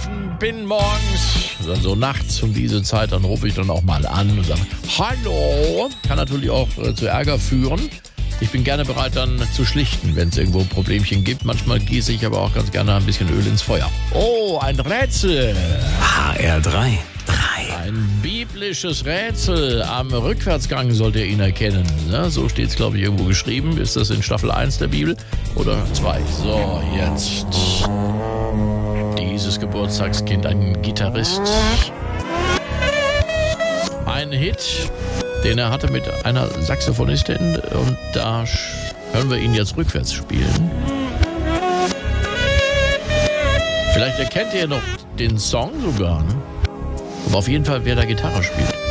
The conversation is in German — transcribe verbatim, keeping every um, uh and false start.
schlafen bin morgens, dann so nachts um diese Zeit, dann rufe ich dann auch mal an und sage, hallo. Kann natürlich auch äh, zu Ärger führen. Ich bin gerne bereit, dann zu schlichten, wenn es irgendwo ein Problemchen gibt. Manchmal gieße ich aber auch ganz gerne ein bisschen Öl ins Feuer. Oh, ein Rätsel. H R drei. drei. Ein biblisches Rätsel. Am Rückwärtsgang sollt ihr ihn erkennen. Ja, so steht es, glaube ich, irgendwo geschrieben. Ist das in Staffel eins der Bibel oder zwei? So, jetzt. Dieses Geburtstagskind, ein Gitarrist. Ein Hit, den er hatte mit einer Saxophonistin. Und da hören wir ihn jetzt rückwärts spielen. Vielleicht erkennt ihr noch den Song sogar, ne? Aber auf jeden Fall, wer da Gitarre spielt.